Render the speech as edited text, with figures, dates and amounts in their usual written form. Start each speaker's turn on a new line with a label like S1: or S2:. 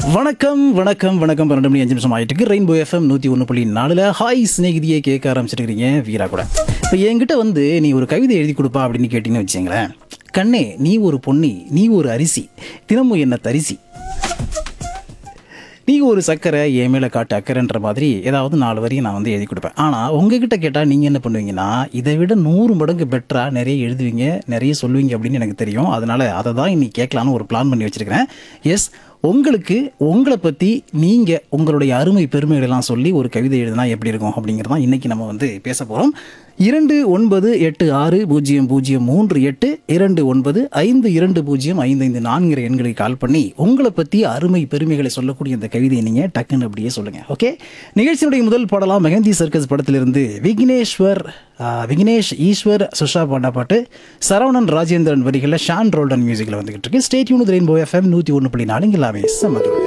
S1: வணக்கம் வணக்கம் வணக்கம் 12 மணி 5 நிமிஷம் ஆயிட்டுருக்கு. ரெயின்போ எஃப்எம் 101.4 ஹாய் ஸ்நேகிதியை கேட்க ஆரம்பிச்சிருக்கிறீங்க வீரா கூட. இப்போ என்கிட்ட வந்து நீ ஒரு கவிதை எழுதி கொடுப்பா அப்படின்னு கேட்டிங்கன்னு வச்சுங்களேன். கண்ணே நீ ஒரு பொன்னி, நீ ஒரு அரிசி, தினமும் என்ன தரிசி, நீ ஒரு சக்கரை என் மேலே காட்டு அக்கறைன்ற மாதிரி ஏதாவது 4 வரி நான் வந்து எழுதி கொடுப்பேன். ஆனால் உங்ககிட்ட கேட்டால் நீங்கள் என்ன பண்ணுவீங்கன்னா, இதை விட 100 மடங்கு பெட்டராக நிறைய எழுதுவீங்க, நிறைய சொல்லுவீங்க அப்படின்னு எனக்கு தெரியும். அதனால் அதை தான் இன்னைக்கு கேட்கலான்னு ஒரு பிளான் பண்ணி வச்சுருக்கிறேன். எஸ், உங்களுக்கு உங்களை பற்றி நீங்கள் உங்களுடைய அருமை பெருமைகளெல்லாம் சொல்லி ஒரு கவிதை எழுதினா எப்படி இருக்கும் அப்படிங்கிறதான் இன்றைக்கி நம்ம வந்து பேச போகிறோம். 29860038 2952052055 எண்களுக்கு கால் பண்ணி உங்களை பற்றி அருமை பெருமைகளை சொல்லக்கூடிய இந்த கவிதையை நீங்கள் டக்குன்னு அப்படியே சொல்லுங்கள். ஓகே, நிகழ்ச்சியினுடைய முதல் பாடலாம் மெஹந்தி சர்க்கஸ் படத்திலிருந்து விக்னேஷ் ஈஸ்வர் சுஷா பாண்டா பாட்டு, சரவணன் ராஜேந்திரன் வரிகளில் ஷான் ரோல்டன் மியூசிக்கில் வந்துகிட்டு இருக்கு. Stay tune with rainbow FM 101.4 எல்லாமே சமது.